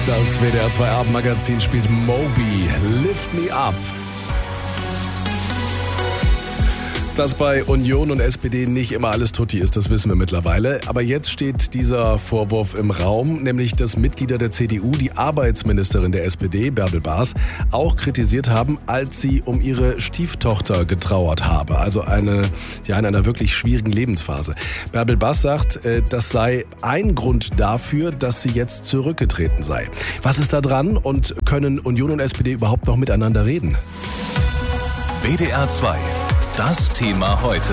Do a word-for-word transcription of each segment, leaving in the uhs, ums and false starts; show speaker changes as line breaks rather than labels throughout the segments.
Das W D R zwei Abendmagazin spielt Moby, Lift Me Up. Dass bei Union und S P D nicht immer alles tutti ist, das wissen wir mittlerweile. Aber jetzt steht dieser Vorwurf im Raum, nämlich dass Mitglieder der C D U die Arbeitsministerin der S P D, Bärbel Baas, auch kritisiert haben, als sie um ihre Stieftochter getrauert habe. Also eine, ja, in einer wirklich schwierigen Lebensphase. Bärbel Baas sagt, das sei ein Grund dafür, dass sie jetzt zurückgetreten sei. Was ist da dran und können Union und S P D überhaupt noch miteinander reden?
W D R zwei. Das Thema heute.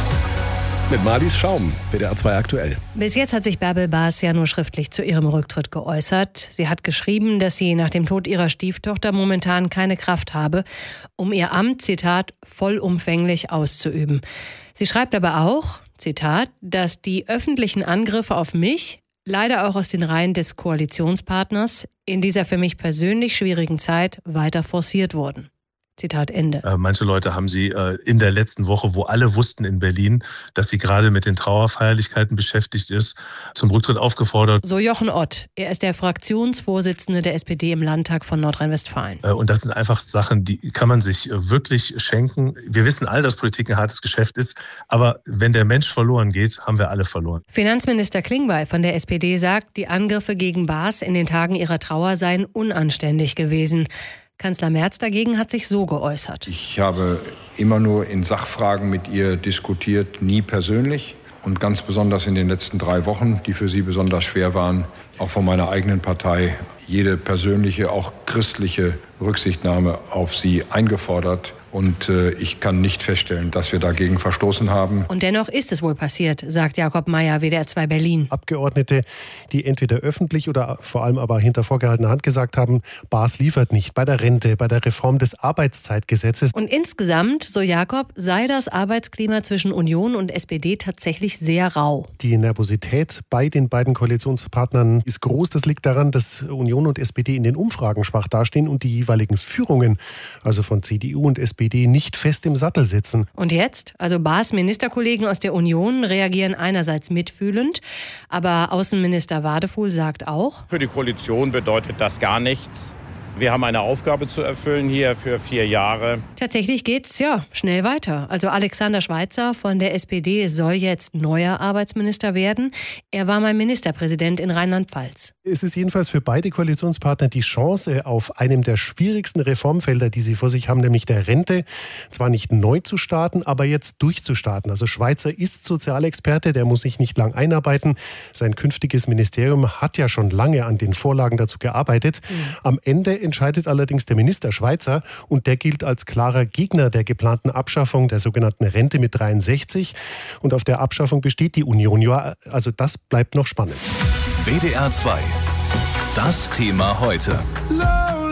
Mit Marlies Schaum, W D R zwei aktuell.
Bis jetzt hat sich Bärbel Baas ja nur schriftlich zu ihrem Rücktritt geäußert. Sie hat geschrieben, dass sie nach dem Tod ihrer Stieftochter momentan keine Kraft habe, um ihr Amt, Zitat, vollumfänglich auszuüben. Sie schreibt aber auch, Zitat, dass die öffentlichen Angriffe auf mich, leider auch aus den Reihen des Koalitionspartners, in dieser für mich persönlich schwierigen Zeit weiter forciert wurden. Zitat Ende.
Äh, manche Leute haben sie äh, in der letzten Woche, wo alle wussten in Berlin, dass sie gerade mit den Trauerfeierlichkeiten beschäftigt ist, zum Rücktritt aufgefordert.
So Jochen Ott. Er ist der Fraktionsvorsitzende der S P D im Landtag von Nordrhein-Westfalen.
Äh, und das sind einfach Sachen, die kann man sich äh, wirklich schenken. Wir wissen alle, dass Politik ein hartes Geschäft ist. Aber wenn der Mensch verloren geht, haben wir alle verloren.
Finanzminister Klingbeil von der S P D sagt, die Angriffe gegen Baas in den Tagen ihrer Trauer seien unanständig gewesen. Kanzler Merz dagegen hat sich so geäußert.
Ich habe immer nur in Sachfragen mit ihr diskutiert, nie persönlich. Und ganz besonders in den letzten drei Wochen, die für sie besonders schwer waren, auch von meiner eigenen Partei, jede persönliche, auch christliche Rücksichtnahme auf sie eingefordert. Und äh, ich kann nicht feststellen, dass wir dagegen verstoßen haben.
Und dennoch ist es wohl passiert, sagt Jakob Mayer, W D R zwei Berlin.
Abgeordnete, die entweder öffentlich oder vor allem aber hinter vorgehaltener Hand gesagt haben, Baas liefert nicht bei der Rente, bei der Reform des Arbeitszeitgesetzes.
Und insgesamt, so Jakob, sei das Arbeitsklima zwischen Union und S P D tatsächlich sehr rau.
Die Nervosität bei den beiden Koalitionspartnern ist groß. Das liegt daran, dass Union und S P D in den Umfragen schwach dastehen und die jeweiligen Führungen, also von C D U und S P D, nicht fest im Sattel sitzen.
Und jetzt? Also Baas Ministerkollegen aus der Union reagieren einerseits mitfühlend, aber Außenminister Wadefuhl sagt auch:
Für die Koalition bedeutet das gar nichts. Wir haben eine Aufgabe zu erfüllen hier für vier Jahre.
Tatsächlich geht's ja schnell weiter. Also Alexander Schweitzer von der S P D soll jetzt neuer Arbeitsminister werden. Er war mal Ministerpräsident in Rheinland-Pfalz.
Es ist jedenfalls für beide Koalitionspartner die Chance, auf einem der schwierigsten Reformfelder, die sie vor sich haben, nämlich der Rente, zwar nicht neu zu starten, aber jetzt durchzustarten. Also Schweitzer ist Sozialexperte, der muss sich nicht lang einarbeiten. Sein künftiges Ministerium hat ja schon lange an den Vorlagen dazu gearbeitet. Mhm. Am Ende entscheidet allerdings der Minister Schweitzer und der gilt als klarer Gegner der geplanten Abschaffung der sogenannten Rente mit dreiundsechzig. Und auf der Abschaffung besteht die Union. Ja, also das bleibt noch spannend.
W D R zwei. Das Thema heute.